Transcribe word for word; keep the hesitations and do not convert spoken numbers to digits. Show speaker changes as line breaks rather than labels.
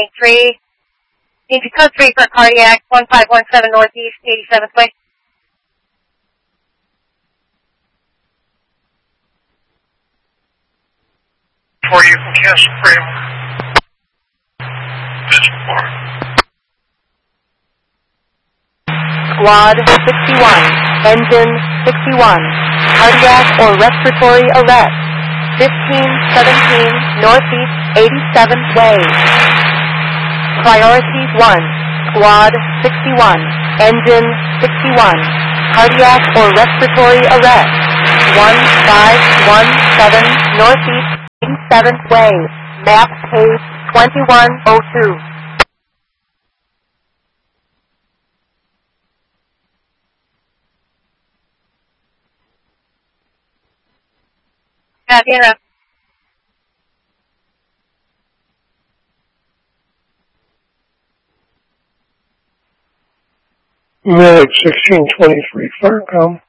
three. Need to code three for cardiac, one five one seven Northeast, eighty-seventh Way.
For you can cancel framework.
Squad sixty-one, engine sixty-one, cardiac or respiratory arrest, fifteen seventeen Northeast eighty-seventh Way. Priorities one, Squad sixty-one, engine sixty-one, cardiac or respiratory arrest, one five one seven Northeast eighty-seventh Way, map page twenty-one oh two.
Copy enough.
Medic sixteen twenty-three, Firecom.